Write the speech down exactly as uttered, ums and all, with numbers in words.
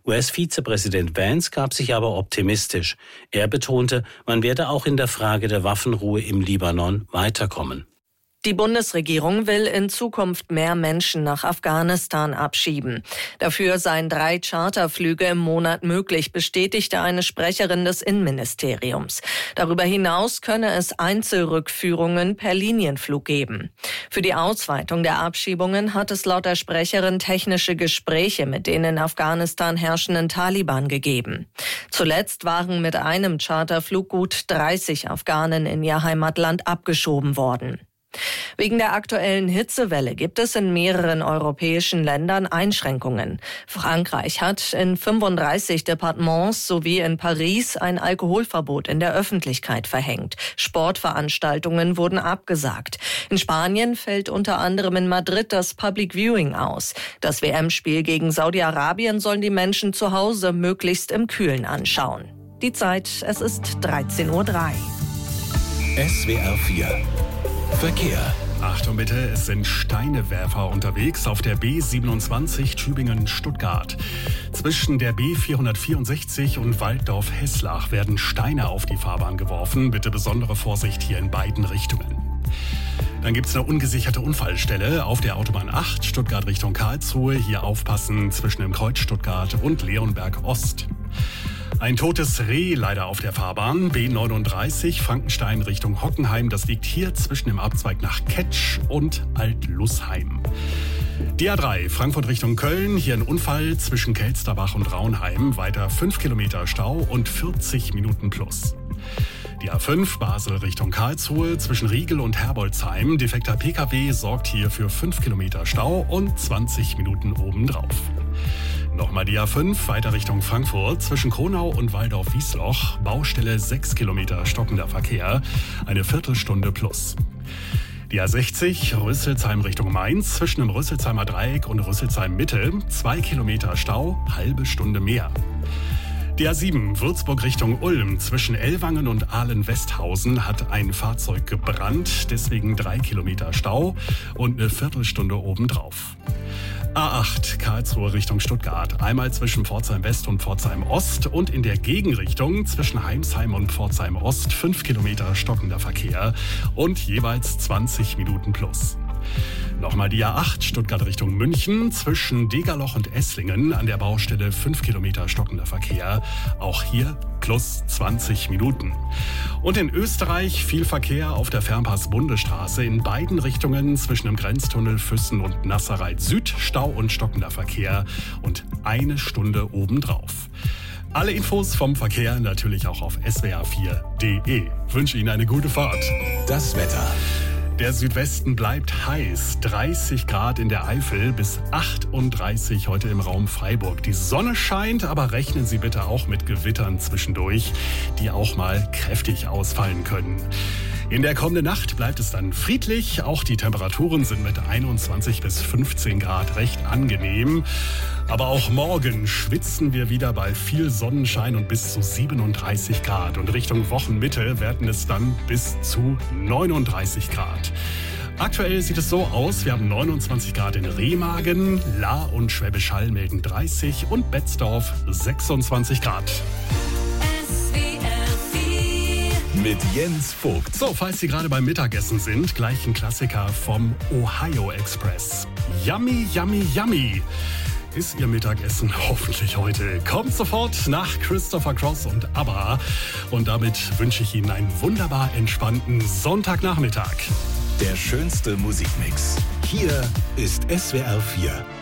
U S-Vizepräsident Vance gab sich aber optimistisch. Er betonte, man werde auch in der Frage der Waffenruhe im Libanon weiterkommen. Die Bundesregierung will in Zukunft mehr Menschen nach Afghanistan abschieben. Dafür seien drei Charterflüge im Monat möglich, bestätigte eine Sprecherin des Innenministeriums. Darüber hinaus könne es Einzelrückführungen per Linienflug geben. Für die Ausweitung der Abschiebungen hat es laut der Sprecherin technische Gespräche mit den in Afghanistan herrschenden Taliban gegeben. Zuletzt waren mit einem Charterflug gut dreißig Afghanen in ihr Heimatland abgeschoben worden. Wegen der aktuellen Hitzewelle gibt es in mehreren europäischen Ländern Einschränkungen. Frankreich hat in fünfunddreißig Departements sowie in Paris ein Alkoholverbot in der Öffentlichkeit verhängt. Sportveranstaltungen wurden abgesagt. In Spanien fällt unter anderem in Madrid das Public Viewing aus. Das W M-Spiel gegen Saudi-Arabien sollen die Menschen zu Hause möglichst im Kühlen anschauen. Die Zeit, es ist dreizehn Uhr drei. S W R vier Verkehr. Achtung bitte, es sind Steinewerfer unterwegs auf der B siebenundzwanzig Tübingen-Stuttgart. Zwischen der B vierhundertvierundsechzig und Walddorf-Hesslach werden Steine auf die Fahrbahn geworfen. Bitte besondere Vorsicht hier in beiden Richtungen. Dann gibt es eine ungesicherte Unfallstelle auf der Autobahn acht, Stuttgart Richtung Karlsruhe. Hier aufpassen zwischen dem Kreuz Stuttgart und Leonberg Ost. Ein totes Reh leider auf der Fahrbahn, B neununddreißig, Frankenstein Richtung Hockenheim. Das liegt hier zwischen dem Abzweig nach Ketsch und Alt-Lußheim. Die A drei, Frankfurt Richtung Köln, hier ein Unfall zwischen Kelsterbach und Raunheim. Weiter fünf Kilometer Stau und vierzig Minuten plus. Die A fünf, Basel Richtung Karlsruhe, zwischen Riegel und Herbolzheim. Defekter P K W sorgt hier für fünf Kilometer Stau und zwanzig Minuten obendrauf. Nochmal die A fünf, weiter Richtung Frankfurt, zwischen Kronau und Waldorf-Wiesloch. Baustelle sechs Kilometer stockender Verkehr, eine Viertelstunde plus. Die A sechzig, Rüsselsheim Richtung Mainz, zwischen dem Rüsselsheimer Dreieck und Rüsselsheim Mitte. Zwei Kilometer Stau, halbe Stunde mehr. Die A sieben, Würzburg Richtung Ulm, zwischen Ellwangen und Ahlen-Westhausen hat ein Fahrzeug gebrannt, deswegen drei Kilometer Stau und eine Viertelstunde obendrauf. A acht, Karlsruhe Richtung Stuttgart, einmal zwischen Pforzheim West und Pforzheim Ost und in der Gegenrichtung zwischen Heimsheim und Pforzheim Ost fünf Kilometer stockender Verkehr und jeweils zwanzig Minuten plus. Nochmal die A acht, Stuttgart Richtung München, zwischen Degerloch und Esslingen an der Baustelle fünf Kilometer stockender Verkehr, auch hier plus zwanzig Minuten. Und in Österreich viel Verkehr auf der Fernpass-Bundesstraße in beiden Richtungen zwischen dem Grenztunnel Füssen und Nasserreit Süd, Stau und stockender Verkehr und eine Stunde obendrauf. Alle Infos vom Verkehr natürlich auch auf S W R vier Punkt de. Ich wünsche Ihnen eine gute Fahrt. Das Wetter. Der Südwesten bleibt heiß, dreißig Grad in der Eifel bis achtunddreißig heute im Raum Freiburg. Die Sonne scheint, aber rechnen Sie bitte auch mit Gewittern zwischendurch, die auch mal kräftig ausfallen können. In der kommenden Nacht bleibt es dann friedlich. Auch die Temperaturen sind mit einundzwanzig bis fünfzehn Grad recht angenehm. Aber auch morgen schwitzen wir wieder bei viel Sonnenschein und bis zu siebenunddreißig Grad. Und Richtung Wochenmitte werden es dann bis zu neununddreißig Grad. Aktuell sieht es so aus, wir haben neunundzwanzig Grad in Remagen, Lahr und Schwäbisch Hall melden dreißig und Betzdorf sechsundzwanzig Grad. Mit Jens Vogt. So, falls Sie gerade beim Mittagessen sind, gleich ein Klassiker vom Ohio Express. Yummy, yummy, yummy ist Ihr Mittagessen hoffentlich heute. Kommt sofort nach Christopher Cross und ABBA. Und damit wünsche ich Ihnen einen wunderbar entspannten Sonntagnachmittag. Der schönste Musikmix. Hier ist S W R vier.